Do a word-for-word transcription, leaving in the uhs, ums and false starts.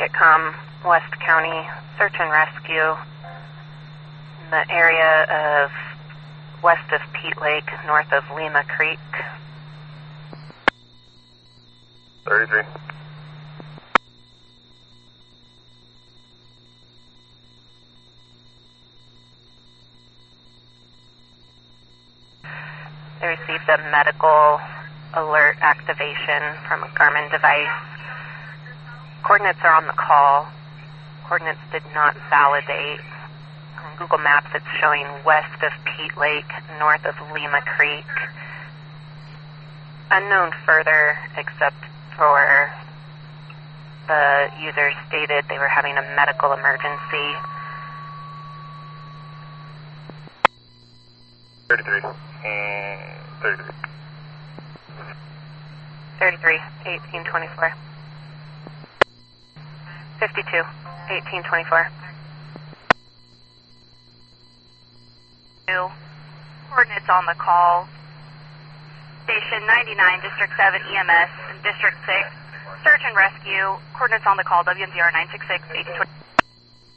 Sitcom, West County, search and rescue in the area of west of Pete Lake, north of Lima Creek. thirty-three. They received a medical alert activation from a Garmin device. Coordinates are on the call. Coordinates did not validate. On Google Maps, it's showing west of Pete Lake, north of Lima Creek. Unknown further, except for the user stated they were having a medical emergency. thirty-three. Mm, thirty-three. thirty-three, eighteen twenty-four. fifty-two, eighteen twenty-four. Coordinates on the call. Station ninety-nine, District seven E M S, and District six, search and rescue. Coordinates on the call, W N Z R nine six six, eighteen twenty.